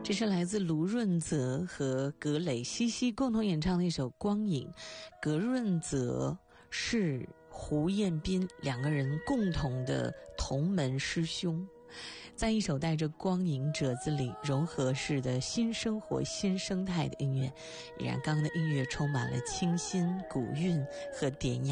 这是来自卢润泽和葛蕾西西共同演唱的一首《光影》。葛润泽是胡彦斌两个人共同的同门师兄，在一首带着光影褶子里融合式的新生活新生态的音乐，依然刚刚的音乐充满了清新古韵和典雅。